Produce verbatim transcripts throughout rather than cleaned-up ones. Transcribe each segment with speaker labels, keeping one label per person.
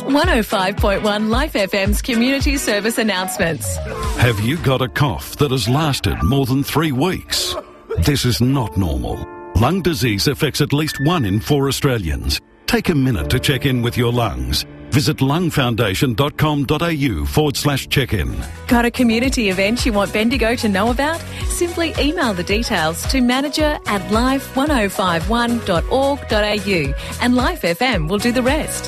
Speaker 1: one oh five point one Life F M's community service announcements.
Speaker 2: Have you got a cough that has lasted more than three weeks? This is not normal. Lung disease affects at least one in four Australians. Take a minute to check in with your lungs. Visit lungfoundation.com.au forward slash check-in.
Speaker 1: Got a community event you want Bendigo to know about? Simply email the details to manager at life one oh five one dot org dot a u and Life F M will do the rest.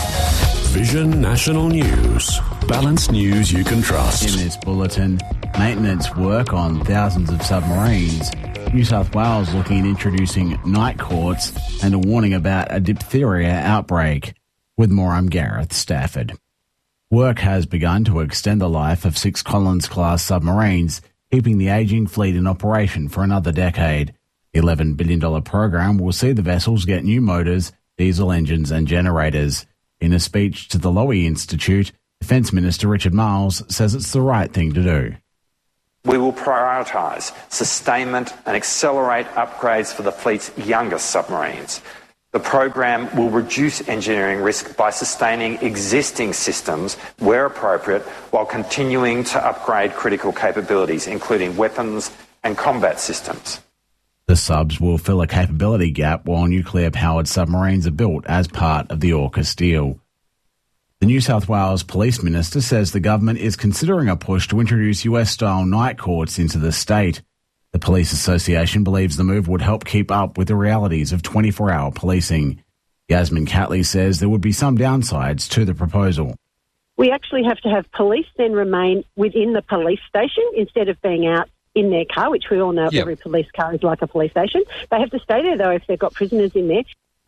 Speaker 3: Vision National News. Balanced news you can trust.
Speaker 4: In this bulletin, maintenance work on thousands of submarines. New South Wales looking at introducing night courts and a warning about a diphtheria outbreak. With more, I'm Gareth Stafford. Work has begun to extend the life of six Collins-class submarines, keeping the ageing fleet in operation for another decade. The eleven billion dollars program will see the vessels get new motors, diesel engines and generators. In a speech to the Lowy Institute, Defence Minister Richard Marles says it's the right thing to do.
Speaker 5: We will prioritise sustainment and accelerate upgrades for the fleet's youngest submarines. The program will reduce engineering risk by sustaining existing systems where appropriate while continuing to upgrade critical capabilities, including weapons and combat systems.
Speaker 4: The subs will fill a capability gap while nuclear-powered submarines are built as part of the AUKUS deal. The New South Wales Police Minister says the government is considering a push to introduce U S-style night courts into the state. The Police Association believes the move would help keep up with the realities of twenty-four hour policing. Yasmin Catley says there would be some downsides to the proposal.
Speaker 6: We actually have to have police then remain within the police station instead of being out in their car, which we all know yep. every police car is like a police station. They have to stay there, though, if they've got prisoners in there.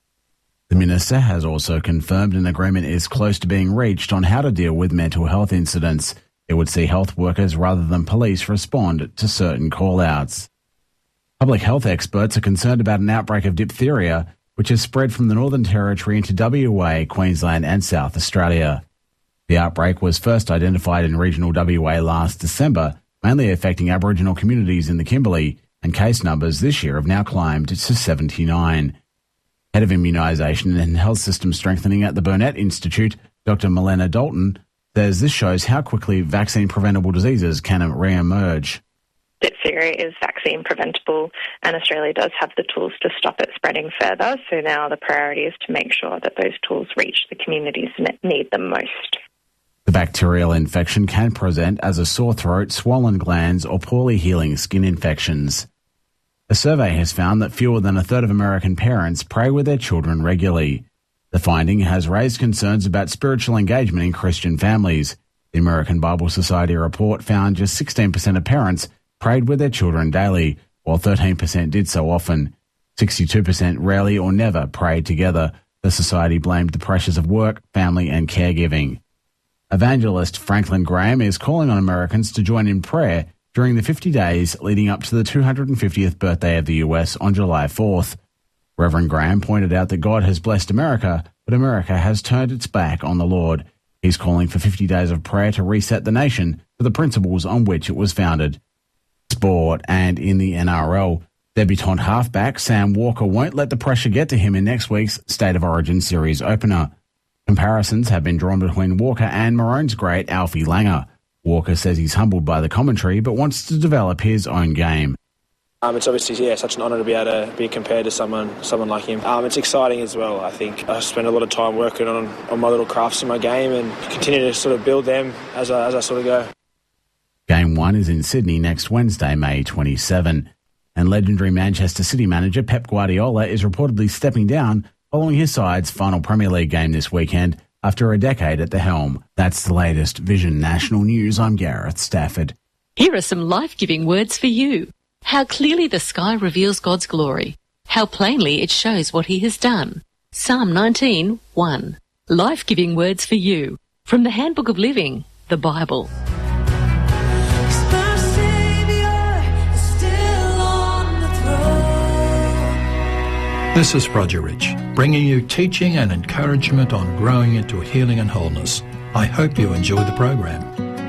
Speaker 4: The Minister has also confirmed an agreement is close to being reached on how to deal with mental health incidents. It would see health workers rather than police respond to certain call-outs. Public health experts are concerned about an outbreak of diphtheria, which has spread from the Northern Territory into W A, Queensland and South Australia. The outbreak was first identified in regional W A last December, mainly affecting Aboriginal communities in the Kimberley, and case numbers this year have now climbed to seventy-nine. Head of Immunisation and Health System Strengthening at the Burnett Institute, Doctor Milena Dalton, says this shows how quickly vaccine-preventable diseases can re-emerge.
Speaker 7: Diphtheria is vaccine preventable and Australia does have the tools to stop it spreading further, so now the priority is to make sure that those tools reach the communities that need them most.
Speaker 4: The bacterial infection can present as a sore throat, swollen glands or poorly healing skin infections. A survey has found that fewer than a third of American parents pray with their children regularly. The finding has raised concerns about spiritual engagement in Christian families. The American Bible Society report found just sixteen percent of parents prayed with their children daily, while thirteen percent did so often. sixty-two percent rarely or never prayed together. The Society blamed the pressures of work, family and caregiving. Evangelist Franklin Graham is calling on Americans to join in prayer during the fifty days leading up to the two hundred fiftieth birthday of the U S on July fourth. Reverend Graham pointed out that God has blessed America, but America has turned its back on the Lord. He's calling for fifty days of prayer to reset the nation to the principles on which it was founded. Sport and in the N R L, debutant halfback Sam Walker won't let the pressure get to him in next week's State of Origin Series opener. Comparisons have been drawn between Walker and Maroons great Alfie Langer. Walker says he's humbled by the commentary but wants to develop his own game.
Speaker 8: Um, it's obviously yeah, such an honour to be able to be compared to someone someone like him. Um, it's exciting as well, I think. I spend a lot of time working on, on my little crafts in my game and continue to sort of build them as I, as I sort of go.
Speaker 4: Game one is in Sydney next Wednesday, May twenty-seventh. And legendary Manchester City manager Pep Guardiola is reportedly stepping down following his side's final Premier League game this weekend after a decade at the helm. That's the latest Vision National News. I'm Gareth Stafford.
Speaker 1: Here are some life-giving words for you. How clearly the sky reveals God's glory. How plainly it shows what he has done. Psalm nineteen, one. Life-giving words for you. From the Handbook of Living, the Bible.
Speaker 9: This is Roger Rich, bringing you teaching and encouragement on growing into healing and wholeness. I hope you enjoy the program.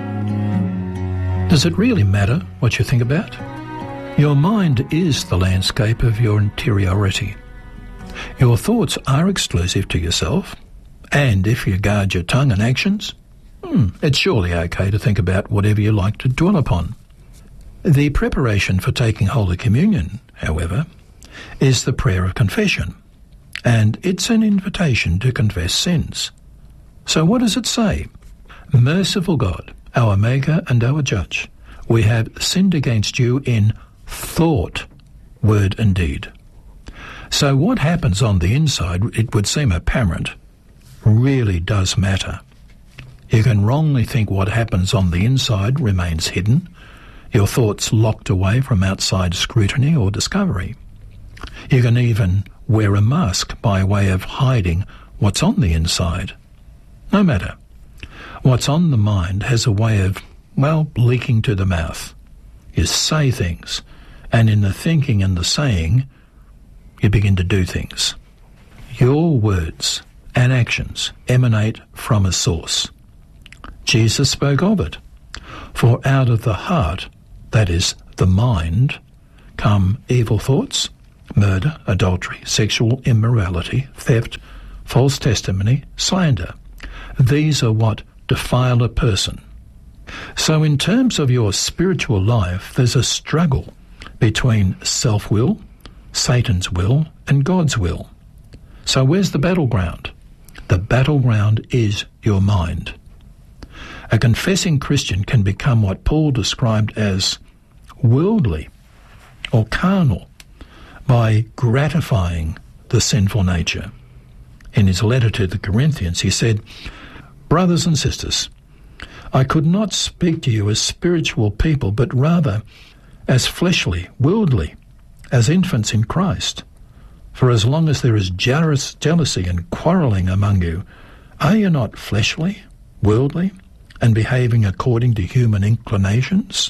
Speaker 9: Does it really matter what you think about? Your mind is the landscape of your interiority. Your thoughts are exclusive to yourself, And if you guard your tongue and actions, hmm, it's surely okay to think about whatever you like to dwell upon. The preparation for taking Holy Communion, however, is the prayer of confession, and it's an invitation to confess sins. So what does it say? Merciful God, our Maker and our Judge, we have sinned against you in thought, word and deed. So what happens on the inside, it would seem apparent, really does matter. You can wrongly think what happens on the inside remains hidden, your thoughts locked away from outside scrutiny or discovery. You can even wear a mask by way of hiding what's on the inside. No matter. What's on the mind has a way of, well, leaking to the mouth. You say things, and in the thinking and the saying, you begin to do things. Your words and actions emanate from a source. Jesus spoke of it. For out of the heart, that is, the mind, come evil thoughts, murder, adultery, sexual immorality, theft, false testimony, slander. These are what defile a person. So in terms of your spiritual life, there's a struggle between self-will, Satan's will, and God's will. So where's the battleground? The battleground is your mind. A confessing Christian can become what Paul described as worldly or carnal by gratifying the sinful nature. In his letter to the Corinthians, he said, "Brothers and sisters, I could not speak to you as spiritual people, but rather as fleshly, worldly, as infants in Christ. For as long as there is jealous, jealousy and quarrelling among you, are you not fleshly, worldly, and behaving according to human inclinations?"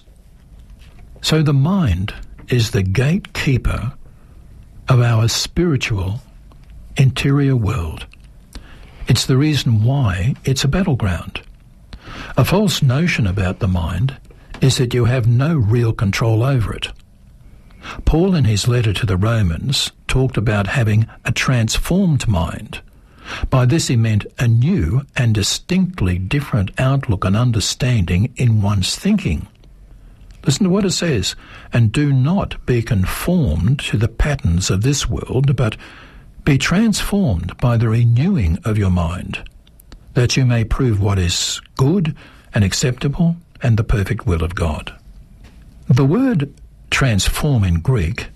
Speaker 9: So the mind is the gatekeeper of our spiritual interior world. It's the reason why it's a battleground. A false notion about the mind is that you have no real control over it. Paul, in his letter to the Romans, talked about having a transformed mind. By this he meant a new and distinctly different outlook and understanding in one's thinking. Listen to what it says, "And do not be conformed to the patterns of this world, but be transformed by the renewing of your mind, that you may prove what is good and acceptable and the perfect will of God." The word transform in Greek,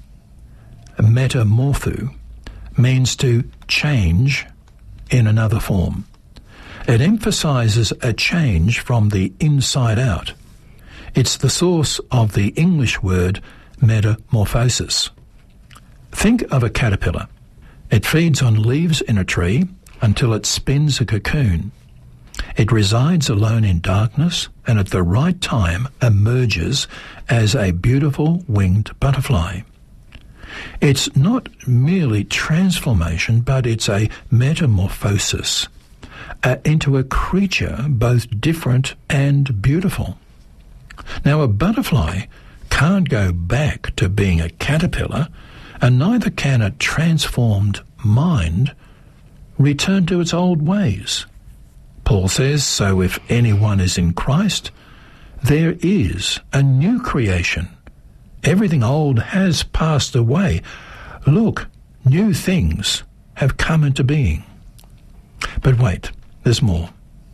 Speaker 9: metamorpho, means to change in another form. It emphasizes a change from the inside out. It's the source of the English word metamorphosis. Think of a caterpillar. It feeds on leaves in a tree until it spins a cocoon. It resides alone in darkness and at the right time emerges as a beautiful winged butterfly. It's not merely transformation, but it's a metamorphosis uh, into a creature both different and beautiful. Now, a butterfly can't go back to being a caterpillar, and neither can a transformed mind return to its old ways. Paul says, "So if anyone is in Christ, there is a new creation. Everything old has passed away. Look, new things have come into being." But wait, there's more.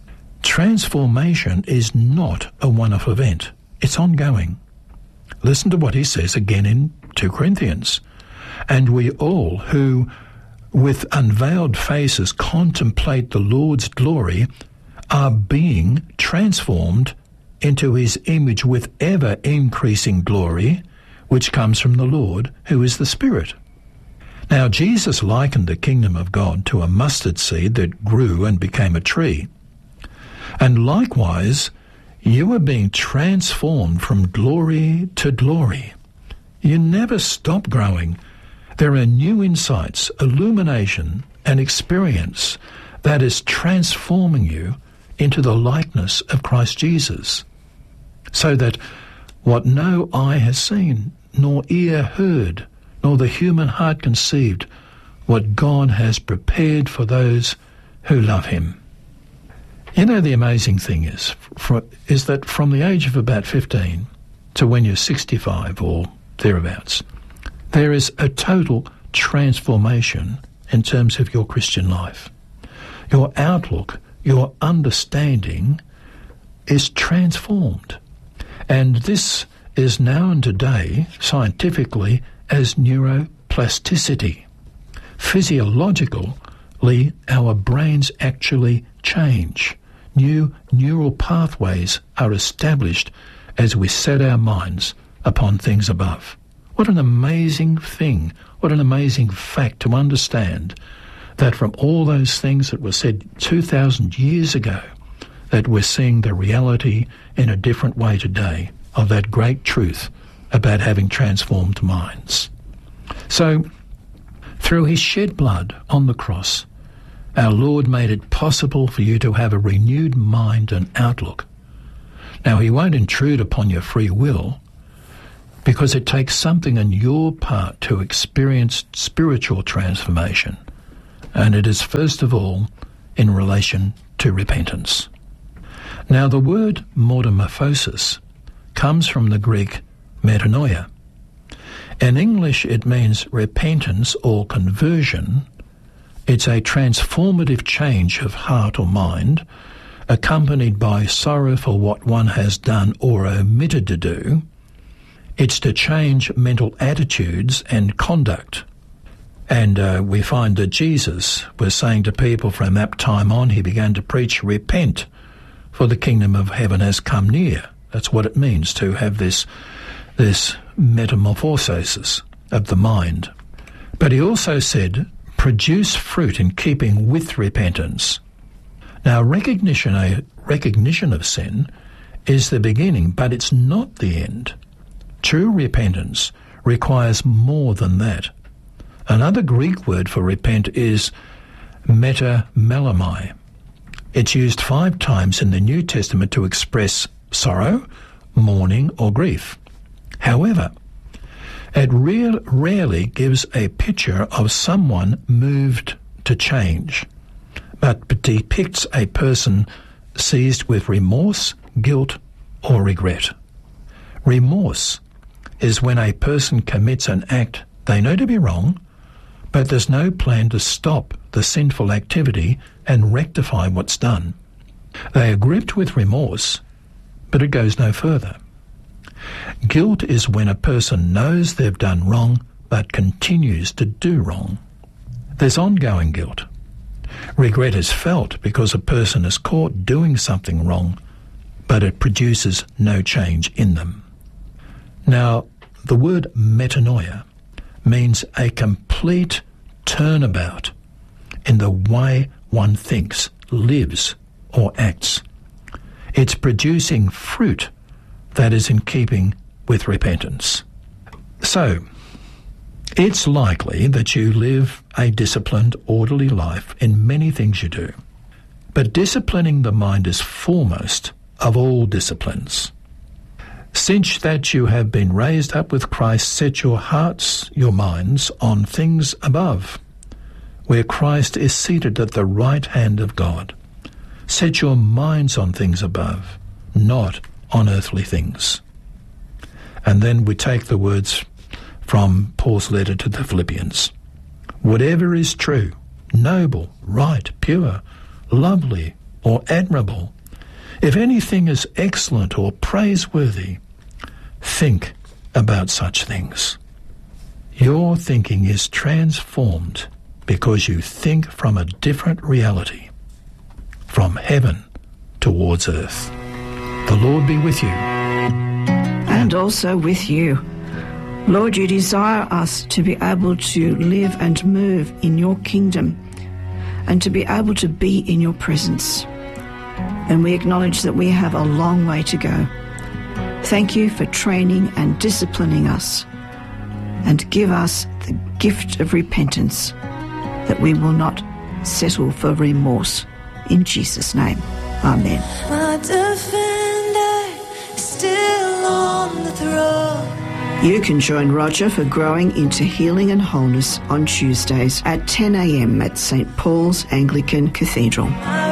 Speaker 9: Transformation is not a one-off event. It's ongoing. Listen to what he says again in Second Corinthians. "And we all who with unveiled faces contemplate the Lord's glory are being transformed into his image with ever-increasing glory, which comes from the Lord, who is the Spirit." Now, Jesus likened the kingdom of God to a mustard seed that grew and became a tree. And likewise, you are being transformed from glory to glory. You never stop growing. There are new insights, illumination, and experience that is transforming you into the likeness of Christ Jesus, so that what no eye has seen, nor ear heard, nor the human heart conceived, what God has prepared for those who love him. You know, the amazing thing is, for, is that from the age of about fifteen to when you're sixty-five or thereabouts, there is a total transformation in terms of your Christian life. Your outlook, your understanding is transformed. And this is known today scientifically as neuroplasticity. Physiologically, our brains actually change. New neural pathways are established as we set our minds upon things above. What an amazing thing, what an amazing fact to understand that from all those things that were said two thousand years ago, that we're seeing the reality in a different way today of that great truth about having transformed minds. So, through his shed blood on the cross, our Lord made it possible for you to have a renewed mind and outlook. Now, he won't intrude upon your free will, because it takes something on your part to experience spiritual transformation, and it is first of all in relation to repentance. Now, the word metamorphosis comes from the Greek metanoia. In English, it means repentance or conversion. It's a transformative change of heart or mind, accompanied by sorrow for what one has done or omitted to do. It's to change mental attitudes and conduct. And uh, we find that Jesus was saying to people from that time on, he began to preach, repent, for the kingdom of heaven has come near. That's what it means to have this, this metamorphosis of the mind. But he also said, produce fruit in keeping with repentance. Now, recognition, a recognition of sin is the beginning, but it's not the end. True repentance requires more than that. Another Greek word for repent is metamelomai. It's used five times in the New Testament to express sorrow, mourning, or grief. However, it real, rarely gives a picture of someone moved to change, but depicts a person seized with remorse, guilt, or regret. Remorse is when a person commits an act they know to be wrong, but there's no plan to stop the sinful activity and rectify what's done. They are gripped with remorse, but it goes no further. Guilt is when a person knows they've done wrong but continues to do wrong. There's ongoing guilt. Regret is felt because a person is caught doing something wrong, but it produces no change in them. Now, the word metanoia means a complete turnabout in the way one thinks, lives, or acts. It's producing fruit that is in keeping with repentance. So, it's likely that you live a disciplined, orderly life in many things you do. But disciplining the mind is foremost of all disciplines. Since that you have been raised up with Christ, set your hearts, your minds, on things above, where Christ is seated at the right hand of God. Set your minds on things above, not on earthly things. And then we take the words from Paul's letter to the Philippians. Whatever is true, noble, right, pure, lovely, or admirable, if anything is excellent or praiseworthy, think about such things. Your thinking is transformed because you think from a different reality, from heaven towards earth. The Lord be with you.
Speaker 10: And also with you. Lord, you desire us to be able to live and move in your kingdom and to be able to be in your presence. And we acknowledge that we have a long way to go. Thank you for training and disciplining us, and give us the gift of repentance, that we will not settle for remorse. In Jesus' name, amen.
Speaker 11: My defender is still on the throne.
Speaker 10: You can join Roger for Growing into Healing and Wholeness on Tuesdays at ten a m at St Paul's Anglican Cathedral.